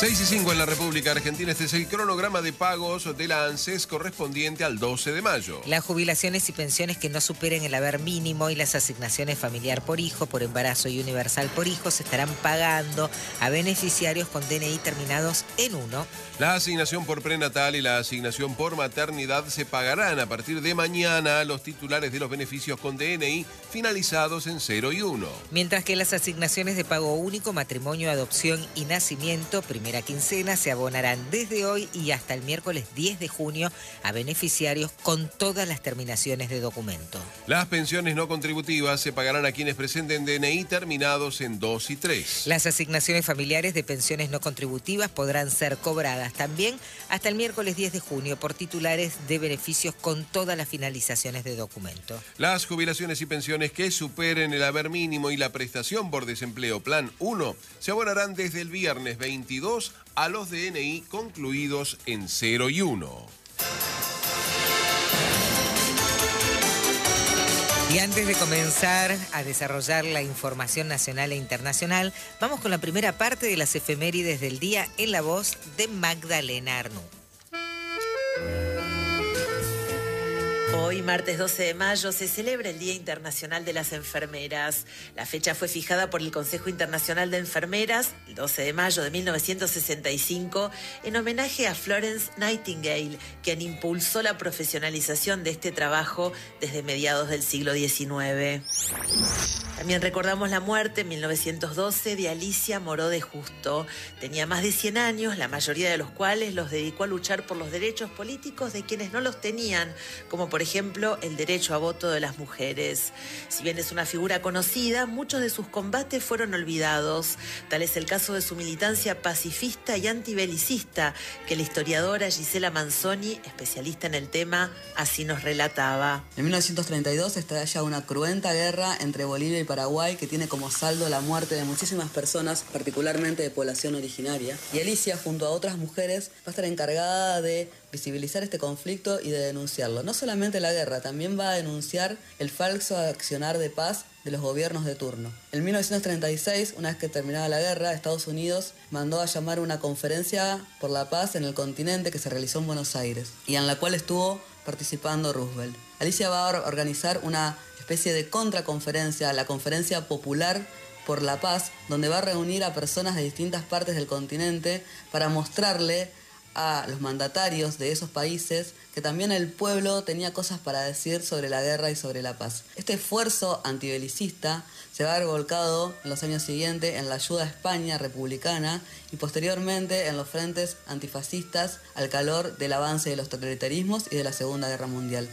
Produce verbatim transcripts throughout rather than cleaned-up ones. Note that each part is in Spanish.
seis y cinco en la República Argentina. Este es el cronograma de pagos de la ANSES correspondiente al doce de mayo. Las jubilaciones y pensiones que no superen el haber mínimo y las asignaciones familiar por hijo, por embarazo y universal por hijo se estarán pagando a beneficiarios con D N I terminados en uno. La asignación por prenatal y la asignación por maternidad se pagarán a partir de mañana a los titulares de los beneficios con D N I finalizados en cero y uno. Mientras que las asignaciones de pago único, matrimonio, adopción y nacimiento, primera quincena, se abonarán desde hoy y hasta el miércoles diez de junio a beneficiarios con todas las terminaciones de documento. Las pensiones no contributivas se pagarán a quienes presenten D N I terminados en dos y tres. Las asignaciones familiares de pensiones no contributivas podrán ser cobradas también hasta el miércoles diez de junio por titulares de beneficios con todas las finalizaciones de documento. Las jubilaciones y pensiones que superen el haber mínimo y la prestación por desempleo Plan uno se abonarán desde el viernes veintidós a los D N I concluidos en cero y uno. Y antes de comenzar a desarrollar la información nacional e internacional, vamos con la primera parte de las efemérides del día en la voz de Magdalena Arnú. Hoy, martes doce de mayo, se celebra el Día Internacional de las Enfermeras. La fecha fue fijada por el Consejo Internacional de Enfermeras, el doce de mayo de mil novecientos sesenta y cinco, en homenaje a Florence Nightingale, quien impulsó la profesionalización de este trabajo desde mediados del siglo diecinueve. También recordamos la muerte en mil novecientos doce de Alicia Moró de Justo. Tenía más de cien años, la mayoría de los cuales los dedicó a luchar por los derechos políticos de quienes no los tenían, como por ejemplo el derecho a voto de las mujeres. Si bien es una figura conocida, muchos de sus combates fueron olvidados. Tal es el caso de su militancia pacifista y antibelicista, que la historiadora Gisela Manzoni, especialista en el tema, así nos relataba. En mil novecientos treinta y dos estalla una cruenta guerra entre Bolivia y Paraguay que tiene como saldo la muerte de muchísimas personas, particularmente de población originaria. Y Alicia, junto a otras mujeres, va a estar encargada de visibilizar este conflicto y de denunciarlo. No solamente la guerra, también va a denunciar el falso accionar de paz de los gobiernos de turno. En mil novecientos treinta y seis, una vez que terminaba la guerra, Estados Unidos mandó a llamar una conferencia por la paz en el continente que se realizó en Buenos Aires y en la cual estuvo participando Roosevelt. Alicia va a organizar una especie de contraconferencia, la Conferencia Popular por la Paz, donde va a reunir a personas de distintas partes del continente para mostrarle a los mandatarios de esos países que también el pueblo tenía cosas para decir sobre la guerra y sobre la paz. Este esfuerzo antibelicista se va a ver volcado en los años siguientes en la ayuda a España republicana y posteriormente en los frentes antifascistas al calor del avance de los totalitarismos y de la Segunda Guerra Mundial.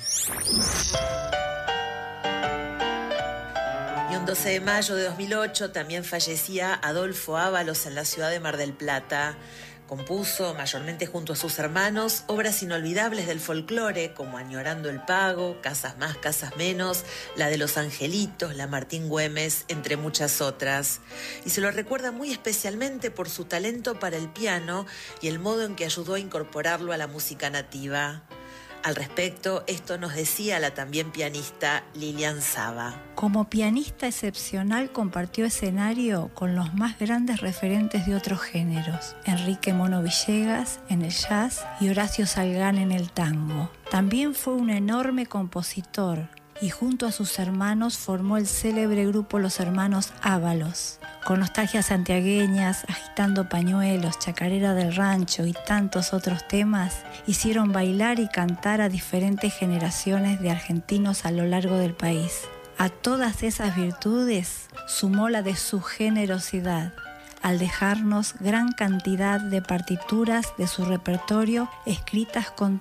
Y un doce de mayo de dos mil ocho también fallecía Adolfo Ábalos en la ciudad de Mar del Plata. Compuso, mayormente junto a sus hermanos, obras inolvidables del folclore como Añorando el Pago, Casas Más, Casas Menos, la de Los Angelitos, la Martín Güemes, entre muchas otras. Y se lo recuerda muy especialmente por su talento para el piano y el modo en que ayudó a incorporarlo a la música nativa. Al respecto, esto nos decía la también pianista Lilian Saba. Como pianista excepcional compartió escenario con los más grandes referentes de otros géneros, Enrique Mono Villegas en el jazz y Horacio Salgán en el tango. También fue un enorme compositor y junto a sus hermanos formó el célebre grupo Los Hermanos Ábalos. Con nostalgias santiagueñas, Agitando Pañuelos, Chacarera del Rancho y tantos otros temas, hicieron bailar y cantar a diferentes generaciones de argentinos a lo largo del país. A todas esas virtudes sumó la de su generosidad, al dejarnos gran cantidad de partituras de su repertorio escritas con